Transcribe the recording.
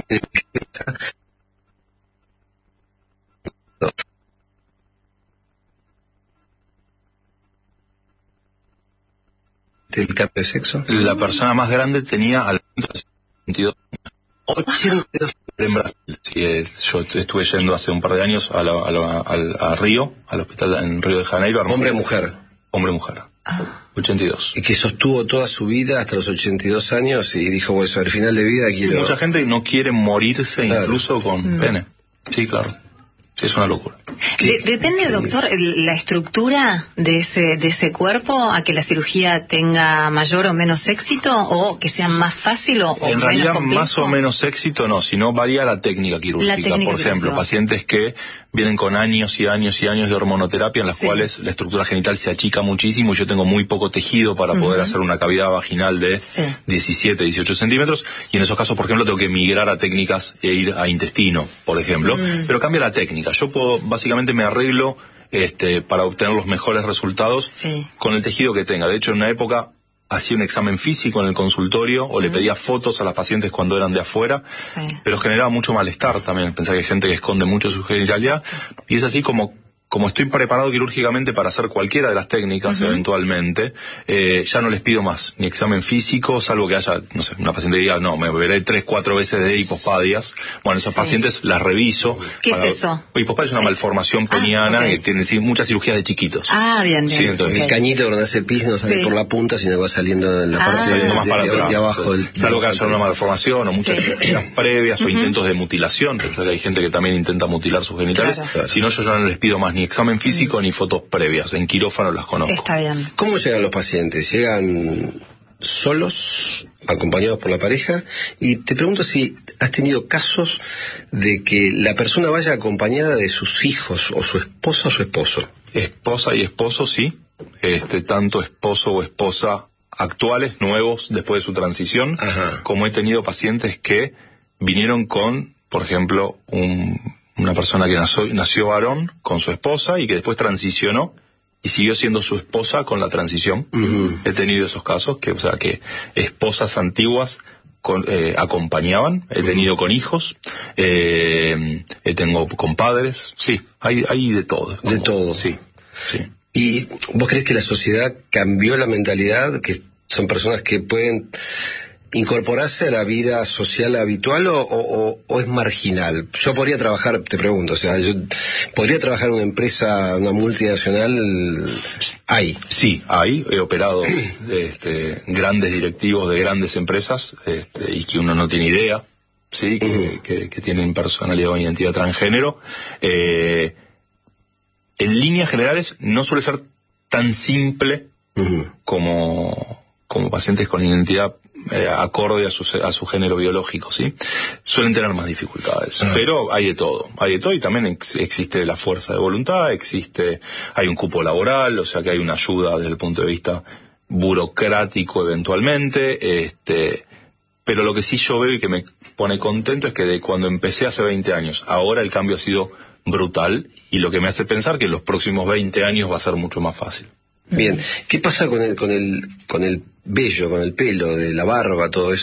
¿El cambio de sexo? La persona más grande tenía al 82 82. en Brasil. Sí, yo estuve yendo hace un par de años a Río, al hospital en Río de Janeiro. ¿Hombre o mujer? Hombre-mujer. 82. Y que sostuvo toda su vida hasta los 82 años y dijo, bueno, al final de vida quiero... Mucha gente no quiere morirse, claro, incluso con pene. Sí, claro. Sí, es una locura. Depende, doctor, la estructura de ese cuerpo a que la cirugía tenga mayor o menos éxito, o que sea más fácil o en menos realidad complejo. más o menos éxito no, sino varía la técnica quirúrgica. Por ejemplo, pacientes que vienen con años y años y años de hormonoterapia en las cuales la estructura genital se achica muchísimo y yo tengo muy poco tejido para poder hacer una cavidad vaginal de 17, 18 centímetros, y en esos casos, por ejemplo, tengo que migrar a técnicas e ir a intestino, por ejemplo, pero cambia la técnica. Yo puedo, básicamente me arreglo para obtener los mejores resultados con el tejido que tenga. De hecho, en una época hacía un examen físico en el consultorio o le pedía fotos a las pacientes cuando eran de afuera, pero generaba mucho malestar también. Pensaba que hay gente que esconde mucho su genitalidad, y es así como estoy preparado quirúrgicamente para hacer cualquiera de las técnicas eventualmente, ya no les pido más ni examen físico, salvo que haya, no sé, una paciente que diga, no, me veré 3-4 veces de hipospadias. Bueno, esas pacientes las reviso. ¿Qué es eso? Hipospadia es una malformación peniana que tiene muchas cirugías de chiquitos. Bien. Sí, entonces, el cañito donde hace pis no sale por la punta, sino que va saliendo en la parte de abajo. Salvo que haya una malformación o muchas cirugías previas o intentos de mutilación. Pensá que hay gente que también intenta mutilar sus genitales. Si no, yo ya no les pido más ni examen físico ni fotos previas. En quirófano las conozco. Está bien. ¿Cómo llegan los pacientes? ¿Llegan solos, acompañados por la pareja? Y te pregunto si has tenido casos de que la persona vaya acompañada de sus hijos, o su esposa o su esposo. Esposa y esposo, sí. Tanto esposo o esposa actuales, nuevos, después de su transición, como he tenido pacientes que vinieron con, por ejemplo, una persona que nació varón con su esposa y que después transicionó y siguió siendo su esposa con la transición. He tenido esos casos, que esposas antiguas acompañaban. He tenido con hijos, tengo con padres. Sí, hay de todo. De todo. Sí. ¿Y vos crees que la sociedad cambió la mentalidad, que son personas que pueden incorporarse a la vida social habitual, o es marginal? Yo podría trabajar, te pregunto, yo podría trabajar en una empresa, una multinacional. Sí, he operado grandes directivos de grandes empresas, y que uno no tiene idea, sí, que tienen personalidad o identidad transgénero. En líneas generales no suele ser tan simple como pacientes con identidad acorde a su género biológico, ¿sí? Suelen tener más dificultades, pero hay de todo, y también existe la fuerza de voluntad, hay un cupo laboral, o sea que hay una ayuda desde el punto de vista burocrático eventualmente, pero lo que sí yo veo y que me pone contento es que de cuando empecé hace 20 años, ahora el cambio ha sido brutal, y lo que me hace pensar que en los próximos 20 años va a ser mucho más fácil. Bien, ¿qué pasa con el vello, con el pelo, de la barba, todo eso?